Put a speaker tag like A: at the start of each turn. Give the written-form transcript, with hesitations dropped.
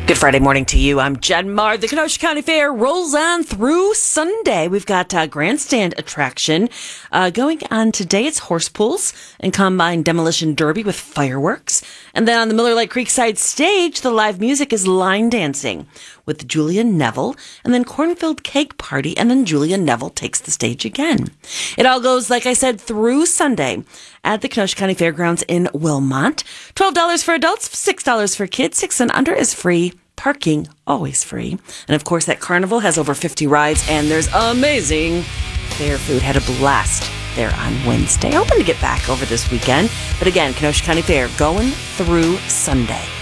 A: Good Friday morning to you. I'm Jen Mar. The Kenosha County Fair rolls on through Sunday. We've got a grandstand attraction going on today. It's horse pulls and combine demolition derby with fireworks. And then on the Miller Lake Creekside stage, the live music is line dancing with Julia Neville, and then cornfield cake party, and then Julia Neville takes the stage again. It all goes, like I said, through Sunday at the Kenosha County Fairgrounds in Wilmot. $12 for adults, $6 for kids. 6 and under is free. Parking, always free. And of course, that carnival has over 50 rides, and there's amazing fair food. Had a blast there on Wednesday. Hoping to get back over this weekend. But again, Kenosha County Fair going through Sunday.